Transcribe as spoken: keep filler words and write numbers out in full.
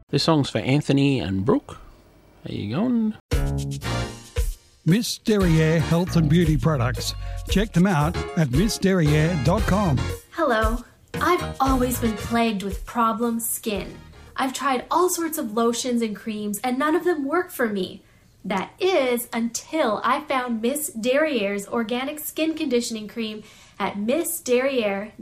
This song's for Anthony and Brooke. There you go. Miss Derriere Health and Beauty Products. Check them out at miss derriere dot com. Hello. I've always been plagued with problem skin. I've tried all sorts of lotions and creams and none of them work for me. That is until I found Miss Derriere's organic skin conditioning cream at miss derriere